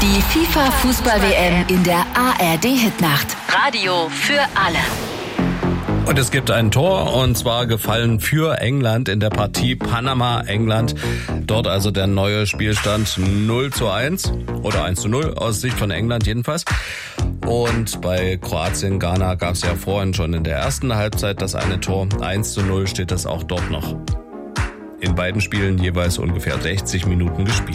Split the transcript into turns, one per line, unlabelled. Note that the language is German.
Die FIFA-Fußball-WM in der ARD-Hitnacht. Radio für alle.
Und es gibt ein Tor, und zwar gefallen für England in der Partie Panama-England. Dort also der neue Spielstand 0:1 oder 1:0 aus Sicht von England jedenfalls. Und bei Kroatien-Ghana gab es ja vorhin schon in der ersten Halbzeit das eine Tor. 1:0 steht das auch dort noch. In beiden Spielen jeweils ungefähr 60 Minuten gespielt.